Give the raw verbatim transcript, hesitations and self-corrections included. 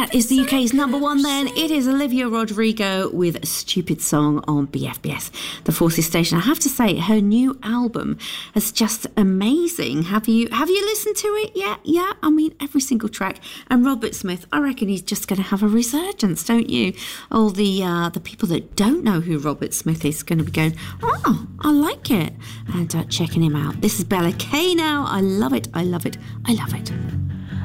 That is the U K's number one then. It is Olivia Rodrigo with a Stupid Song on B F B S, the Forces station. I have to say, her new album is just amazing. Have you have you listened to it yet? Yeah, I mean, every single track. And Robert Smith, I reckon he's just going to have a resurgence, don't you? All the, uh, the people that don't know who Robert Smith is going to be going, oh, I like it, and uh, checking him out. This is Bella K now. I love it, I love it, I love it.